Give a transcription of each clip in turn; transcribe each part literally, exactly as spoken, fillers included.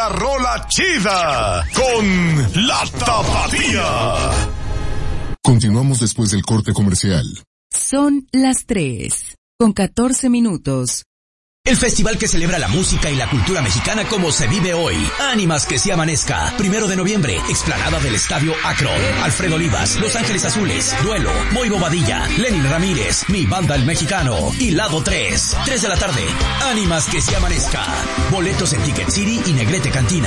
la rola chida con La Tapatía. Continuamos después del corte comercial. Son las tres, con catorce minutos. El festival que celebra la música y la cultura mexicana como se vive hoy. Ánimas que se amanezca. Primero de noviembre, explanada del Estadio Akron. Alfredo Olivas, Los Ángeles Azules, Duelo, Moy Bobadilla, Lenin Ramírez, Mi Banda el Mexicano y Lado tres. tres de la tarde. Ánimas que se amanezca. Boletos en Ticket City y Negrete Cantina.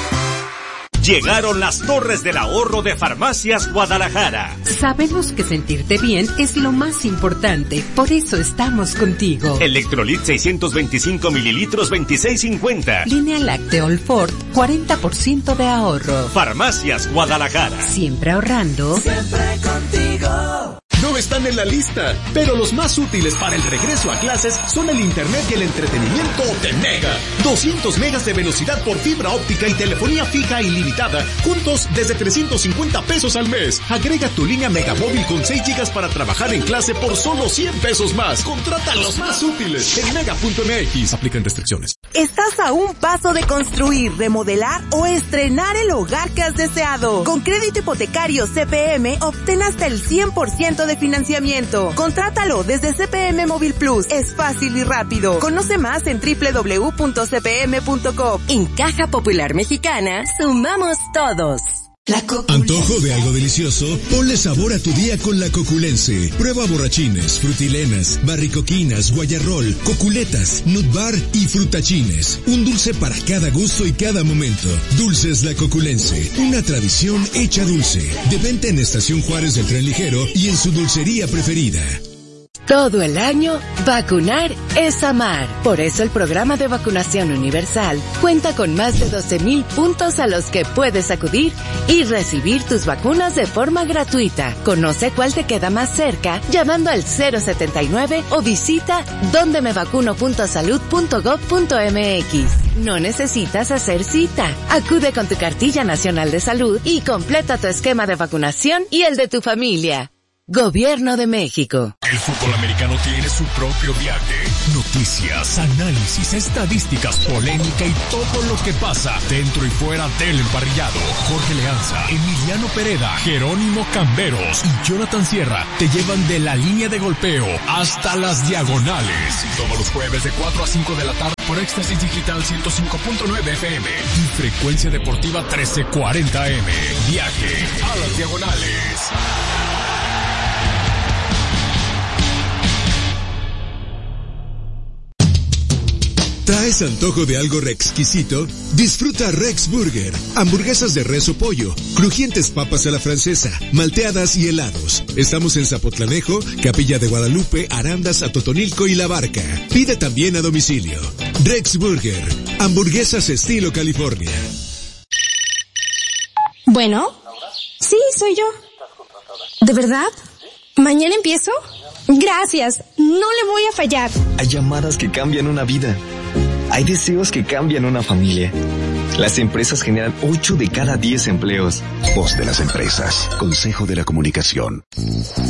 Llegaron las Torres del Ahorro de Farmacias Guadalajara. Sabemos que sentirte bien es lo más importante, por eso estamos contigo. Electrolit seiscientos veinticinco mililitros, veintiséis cincuenta. Línea Láctea Ford, cuarenta por ciento de ahorro. Farmacias Guadalajara. Siempre ahorrando. Siempre contigo. No están en la lista, pero los más útiles para el regreso a clases son el internet y el entretenimiento de Mega. doscientos megas de velocidad por fibra óptica y telefonía fija ilimitada, juntos desde trescientos cincuenta pesos al mes. Agrega tu línea Megamóvil con seis gigas para trabajar en clase por solo cien pesos más. Contrata los más útiles en mega punto m x. Aplican restricciones. Estás a un paso de construir, remodelar o estrenar el hogar que has deseado. Con crédito hipotecario C P M, obtén hasta el cien por ciento de financiamiento. Contrátalo desde C P M Móvil Plus. Es fácil y rápido. Conoce más en doble u doble u doble u punto c p m punto com. En Caja Popular Mexicana, sumamos todos. La ¿Antojo de algo delicioso? Ponle sabor a tu día con la Coculense. Prueba borrachines, frutilenas, barricoquinas, guayarrol, coculetas, nut bar y frutachines. Un dulce para cada gusto y cada momento. Dulces La Coculense, una tradición hecha dulce. De venta en Estación Juárez del Tren Ligero y en su dulcería preferida. Todo el año, vacunar es amar. Por eso el programa de vacunación universal cuenta con más de doce mil puntos a los que puedes acudir y recibir tus vacunas de forma gratuita. Conoce cuál te queda más cerca llamando al cero setenta y nueve o visita donde me vacuno punto salud punto gob punto m x. No necesitas hacer cita. Acude con tu cartilla nacional de salud y completa tu esquema de vacunación y el de tu familia. Gobierno de México. El fútbol americano tiene su propio viaje. Noticias, análisis, estadísticas, polémica y todo lo que pasa dentro y fuera del emparrillado. Jorge Leanza, Emiliano Pereda, Jerónimo Camberos y Jonathan Sierra te llevan de la línea de golpeo hasta las diagonales. Todos los jueves de cuatro a cinco de la tarde por Éxtasis Digital ciento cinco punto nueve F M y Frecuencia Deportiva trece cuarenta A M. Viaje a las diagonales. ¿Traes antojo de algo re exquisito? Disfruta Rex Burger. Hamburguesas de res o pollo, crujientes papas a la francesa, malteadas y helados. Estamos en Zapotlanejo, Capilla de Guadalupe, Arandas, Atotonilco y La Barca. Pide también a domicilio. Rex Burger. Hamburguesas estilo California. Bueno, sí, soy yo. ¿De verdad? ¿Mañana empiezo? Gracias, no le voy a fallar. Hay llamadas que cambian una vida. Hay deseos que cambian una familia. Las empresas generan ocho de cada diez empleos. Voz de las empresas. Consejo de la Comunicación.